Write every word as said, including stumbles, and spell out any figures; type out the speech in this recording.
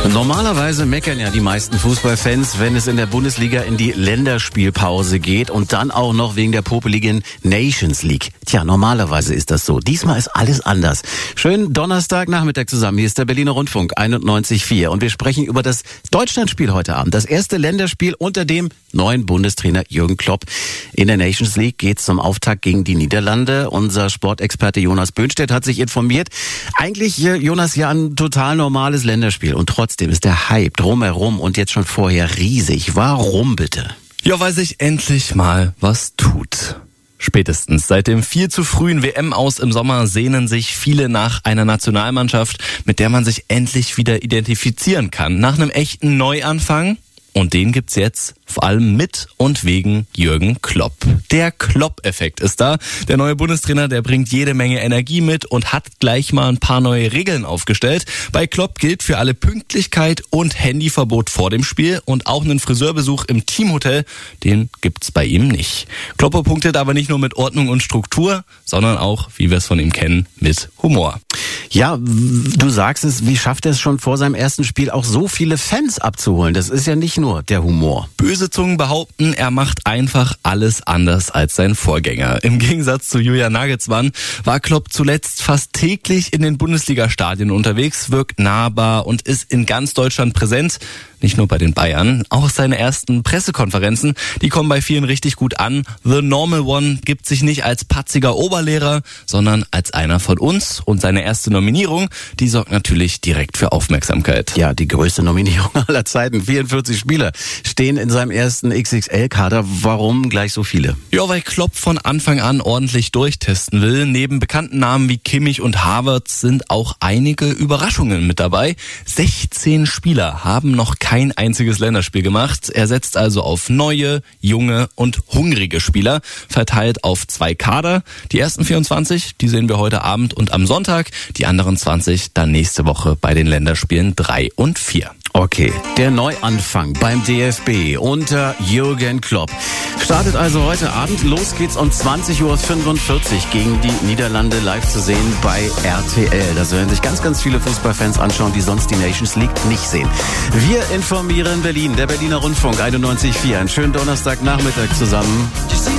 Normalerweise meckern ja die meisten Fußballfans, wenn es in der Bundesliga in die Länderspielpause geht und dann auch noch wegen der popeligen Nations League. Tja, normalerweise ist das so. Diesmal ist alles anders. Schönen Donnerstagnachmittag zusammen. Hier ist der Berliner Rundfunk einundneunzig Komma vier und wir sprechen über das Deutschlandspiel heute Abend. Das erste Länderspiel unter dem neuen Bundestrainer Jürgen Klopp. In der Nations League geht es zum Auftakt gegen die Niederlande. Unser Sportexperte Jonas Böhnstedt hat sich informiert. Eigentlich, Jonas, ja ein total normales Länderspiel und trotzdem ist der Hype drumherum und jetzt schon vorher riesig. Warum bitte? Ja, weil sich endlich mal was tut. Spätestens seit dem viel zu frühen W M-Aus im Sommer sehnen sich viele nach einer Nationalmannschaft, mit der man sich endlich wieder identifizieren kann. Nach einem echten Neuanfang. Und den gibt's jetzt vor allem mit und wegen Jürgen Klopp. Der Klopp-Effekt ist da. Der neue Bundestrainer, der bringt jede Menge Energie mit und hat gleich mal ein paar neue Regeln aufgestellt. Bei Klopp gilt für alle Pünktlichkeit und Handyverbot vor dem Spiel und auch einen Friseurbesuch im Teamhotel, den gibt's bei ihm nicht. Klopp punktet aber nicht nur mit Ordnung und Struktur, sondern auch, wie wir es von ihm kennen, mit Humor. Ja, du sagst es, wie schafft er es schon vor seinem ersten Spiel auch so viele Fans abzuholen? Das ist ja nicht nur der Humor. Böse Zungen behaupten, er macht einfach alles anders als sein Vorgänger. Im Gegensatz zu Julian Nagelsmann war Klopp zuletzt fast täglich in den Bundesliga-Stadien unterwegs, wirkt nahbar und ist in ganz Deutschland präsent. Nicht nur bei den Bayern, auch seine ersten Pressekonferenzen, die kommen bei vielen richtig gut an. The Normal One gibt sich nicht als patziger Oberlehrer, sondern als einer von uns. Und seine erste Nominierung, die sorgt natürlich direkt für Aufmerksamkeit. Ja, die größte Nominierung aller Zeiten. vierundvierzig Spieler stehen in seinem ersten X X L-Kader. Warum gleich so viele? Ja, weil Klopp von Anfang an ordentlich durchtesten will. Neben bekannten Namen wie Kimmich und Havertz sind auch einige Überraschungen mit dabei. sechzehn Spieler haben noch kein einziges Länderspiel gemacht. Er setzt also auf neue, junge und hungrige Spieler, verteilt auf zwei Kader. Die ersten vierundzwanzig, die sehen wir heute Abend und am Sonntag. Die anderen zwanzig dann nächste Woche bei den Länderspielen drei und vier. Okay, der Neuanfang beim D F B unter Jürgen Klopp startet also heute Abend. Los geht's um zwanzig Uhr fünfundvierzig gegen die Niederlande live zu sehen bei R T L. Das werden sich ganz, ganz viele Fußballfans anschauen, die sonst die Nations League nicht sehen. Wir informieren Berlin, der Berliner Rundfunk einundneunzig Komma vier. Einen schönen Donnerstagnachmittag zusammen.